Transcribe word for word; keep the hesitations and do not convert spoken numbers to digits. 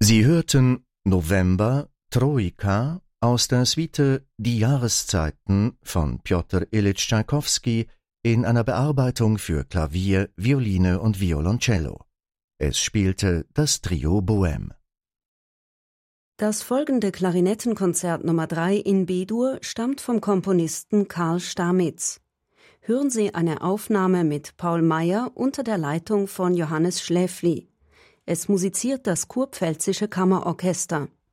Sie hörten November Troika aus der Suite Die Jahreszeiten von Pjotr Ilytsch Tschaikowski in einer Bearbeitung für Klavier, Violine und Violoncello. Es spielte das Trio Bohème. Das folgende Klarinettenkonzert Nummer drei in B-Dur stammt vom Komponisten Karl Stamitz. Hören Sie eine Aufnahme mit Paul Meyer unter der Leitung von Johannes Schläfli. Es musiziert das Kurpfälzische Kammerorchester.